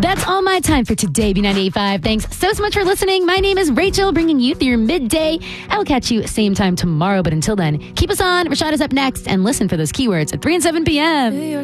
That's all my time for today, B98.5. Thanks so much for listening. My name is Rachel, bringing you through your midday. I will catch you same time tomorrow, but until then, keep us on. Rashad is up next, and listen for those keywords at 3 and 7 p.m.